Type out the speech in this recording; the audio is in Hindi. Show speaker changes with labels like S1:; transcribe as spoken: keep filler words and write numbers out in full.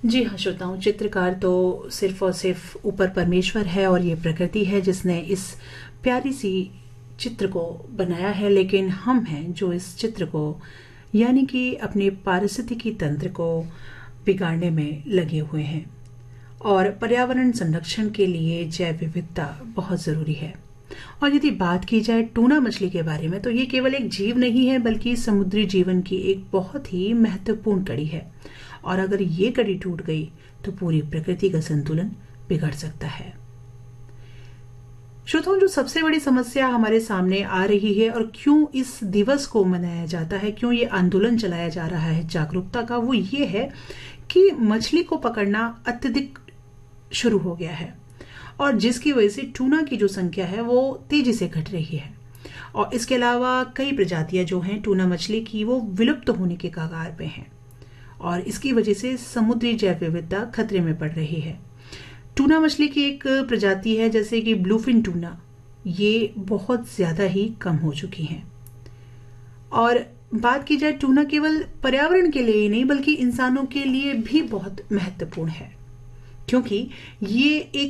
S1: जी हाँ श्रोताओं, चित्रकार तो सिर्फ और सिर्फ ऊपर परमेश्वर है और ये प्रकृति है जिसने इस प्यारी सी चित्र को बनाया है। लेकिन हम हैं जो इस चित्र को यानी कि अपने पारिस्थितिकी तंत्र को बिगाड़ने में लगे हुए हैं। और पर्यावरण संरक्षण के लिए जैव विविधता बहुत ज़रूरी है। और यदि बात की जाए टूना मछली के बारे में, तो ये केवल एक जीव नहीं है बल्कि समुद्री जीवन की एक बहुत ही महत्वपूर्ण कड़ी है। और अगर ये कड़ी टूट गई तो पूरी प्रकृति का संतुलन बिगड़ सकता है। श्रोताओं, जो सबसे बड़ी समस्या हमारे सामने आ रही है और क्यों इस दिवस को मनाया जाता है, क्यों ये आंदोलन चलाया जा रहा है जागरूकता का, वो ये है कि मछली को पकड़ना अत्यधिक शुरू हो गया है और जिसकी वजह से टूना की जो संख्या है वो तेजी से घट रही है। और इसके अलावा कई प्रजातियां जो हैं टूना मछली की वो विलुप्त होने के कगार पे हैं और इसकी वजह से समुद्री जैव विविधता खतरे में पड़ रही है। टूना मछली की एक प्रजाति है जैसे कि ब्लूफिन टूना, ये बहुत ज्यादा ही कम हो चुकी हैं। और बात की जाए टूना केवल पर्यावरण के लिए ही नहीं बल्कि इंसानों के लिए भी बहुत महत्वपूर्ण है, क्योंकि ये एक